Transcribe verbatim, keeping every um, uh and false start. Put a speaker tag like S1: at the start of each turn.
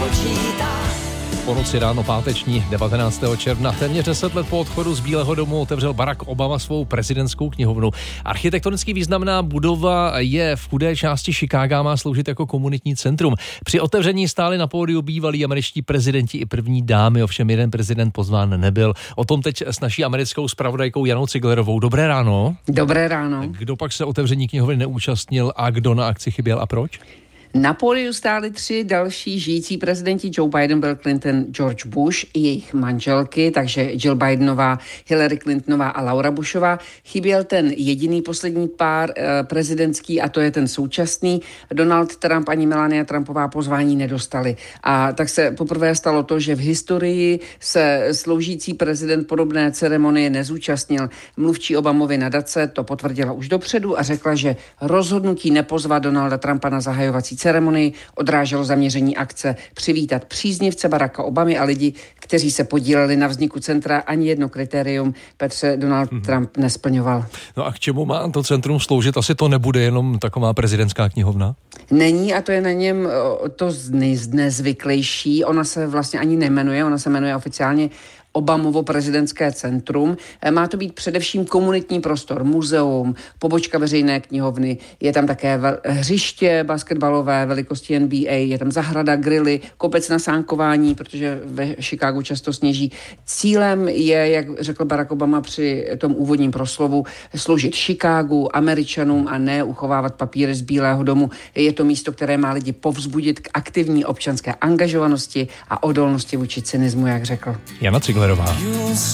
S1: počítá.
S2: Po noci ráno páteční devatenáctého června, téměř deset let po odchodu z Bílého domu, otevřel Barack Obama svou prezidentskou knihovnu. Architektonicky významná budova je v chudé části Chicaga, má sloužit jako komunitní centrum. Při otevření stáli na pódiu bývalí američtí prezidenti i první dámy, ovšem jeden prezident pozván nebyl. O tom teď s naší americkou zpravodajkou Janou Ciglerovou. Dobré ráno.
S3: Dobré ráno.
S2: Kdo pak se otevření knihovny neúčastnil a kdo na akci chyběl a proč?
S3: Na pódiu stáli tři další žijící prezidenti: Joe Biden, Bill Clinton, George Bush i jejich manželky, takže Jill Bidenová, Hillary Clintonová a Laura Bushová. Chyběl ten jediný poslední pár eh, prezidentský, a to je ten současný. Donald Trump ani Melania Trumpová pozvání nedostali. A tak se poprvé stalo to, že v historii se sloužící prezident podobné ceremonie nezúčastnil. Mluvčí Obamovy nadace to potvrdila už dopředu a řekla, že rozhodnutí nepozvat Donalda Trumpa na zahajovací ceremonii odráželo zaměření akce přivítat příznivce Baracka Obamy a lidi, kteří se podíleli na vzniku centra. Ani jedno kritérium Petře Donald mm-hmm. Trump nesplňoval.
S2: No a k čemu má to centrum sloužit? Asi to nebude jenom taková prezidentská knihovna?
S3: Není, a to je na něm to nezvyklejší. Ona se vlastně ani nejmenuje, ona se jmenuje oficiálně Obamovo prezidentské centrum. Má to být především komunitní prostor, muzeum, pobočka veřejné knihovny, je tam také hřiště basketbalové velikosti N B A, je tam zahrada, grily, kopec na sánkování, protože ve Chicagu často sněží. Cílem je, jak řekl Barack Obama při tom úvodním proslovu, sloužit Chicagu, Američanům a ne uchovávat papíry z Bílého domu. Je to místo, které má lidi povzbudit k aktivní občanské angažovanosti a odolnosti vůči cynismu, jak řekl.
S2: Jana Ciglerová.